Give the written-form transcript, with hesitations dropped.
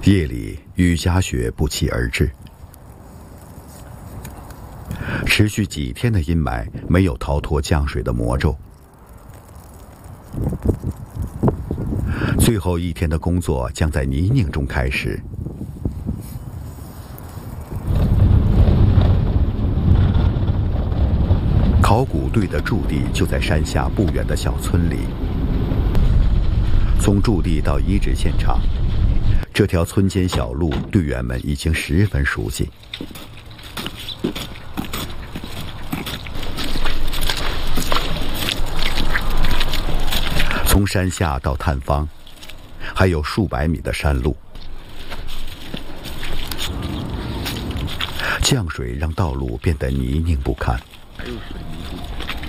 夜里，雨夹雪不期而至。持续几天的阴霾没有逃脱降水的魔咒。最后一天的工作将在泥泞中开始。考古队的驻地就在山下不远的小村里。从驻地到遗址现场，这条村间小路，队员们已经十分熟悉。从山下到探方，还有数百米的山路。降水让道路变得泥泞不堪。还有水泥路。